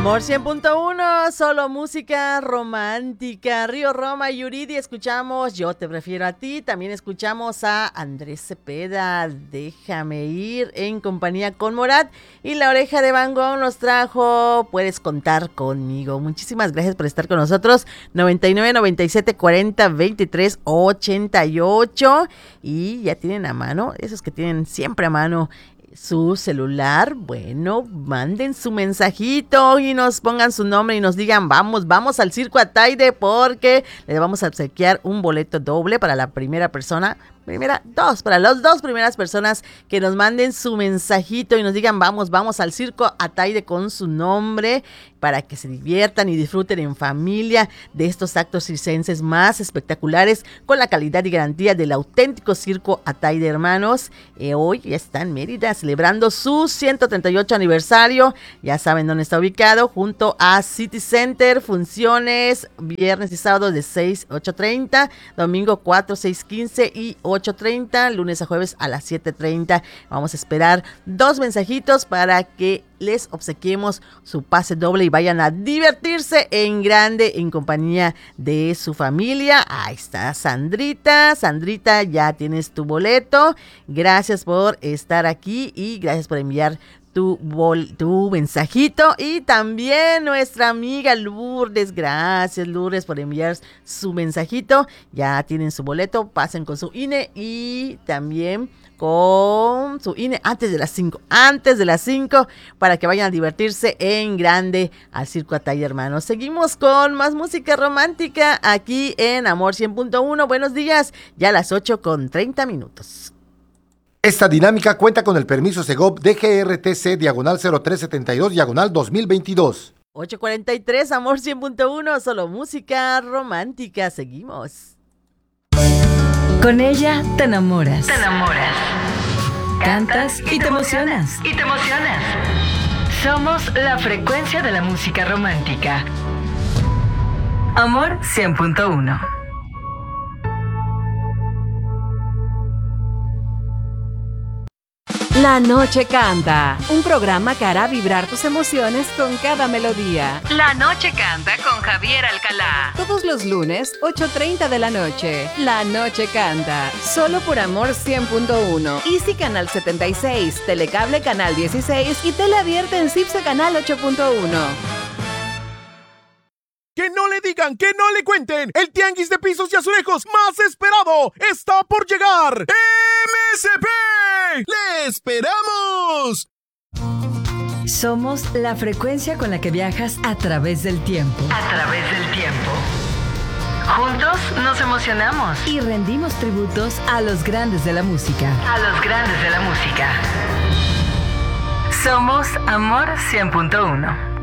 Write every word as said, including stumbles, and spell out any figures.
Amor cien punto uno, solo música romántica. Río Roma y Yuridia, escuchamos Yo te prefiero a ti. También escuchamos a Andrés Cepeda, Déjame ir, en compañía con Morat. Y La Oreja de Van Gogh nos trajo Puedes contar conmigo. Muchísimas gracias por estar con nosotros. noventa y nueve, noventa y siete, cuarenta, veintitrés, ochenta y ocho. Y ya tienen a mano, esos que tienen siempre a mano su celular, bueno, manden su mensajito y nos pongan su nombre y nos digan, vamos, vamos al Circo Ataide porque les vamos a obsequiar un boleto doble para la primera persona, primera, dos, para las dos primeras personas que nos manden su mensajito y nos digan, vamos, vamos al Circo Ataide con su nombre, para que se diviertan y disfruten en familia de estos actos circenses más espectaculares con la calidad y garantía del auténtico Circo Ataide, hermanos. Eh, hoy ya está en Mérida celebrando su ciento treinta y ocho aniversario. Ya saben dónde está ubicado, junto a City Center. Funciones viernes y sábados de seis a ocho treinta, domingo cuatro, seis quince y ocho treinta, lunes a jueves a las siete treinta. Vamos a esperar dos mensajitos para que les obsequiemos su pase doble y vayan a divertirse en grande en compañía de su familia. Ahí está Sandrita, Sandrita, ya tienes tu boleto. Gracias por estar aquí y gracias por enviar tu, bol, tu mensajito. Y también nuestra amiga Lourdes, gracias Lourdes por enviar su mensajito. Ya tienen su boleto, pasen con su I N E y también con su I N E antes de las cinco, antes de las cinco, para que vayan a divertirse en grande al Circo Ataide, hermanos. Seguimos con más música romántica aquí en Amor cien punto uno. Buenos días, ya a las ocho con treinta minutos. Esta dinámica cuenta con el permiso Segov D G R T C diagonal cero tres setenta y dos diagonal dos mil veintidós. ocho cuarenta y tres, Amor cien punto uno, solo música romántica. Seguimos. Con ella te enamoras. Te enamoras. Cantas y te emocionas. Y te emocionas. Somos la frecuencia de la música romántica. Amor cien punto uno. La Noche Canta, un programa que hará vibrar tus emociones con cada melodía. La Noche Canta con Javier Alcalá. Todos los lunes, ocho treinta de la noche. La Noche Canta, solo por Amor cien punto uno. Easy Canal setenta y seis, Telecable Canal dieciséis y Tele Abierta en Cipse Canal ocho punto uno. Que no le digan, que no le cuenten. El tianguis de pisos y azulejos más esperado está por llegar. M S P. ¡Le esperamos! Somos la frecuencia con la que viajas a través del tiempo. A través del tiempo. Juntos nos emocionamos. Y rendimos tributos a los grandes de la música. A los grandes de la música. Somos Amor cien punto uno.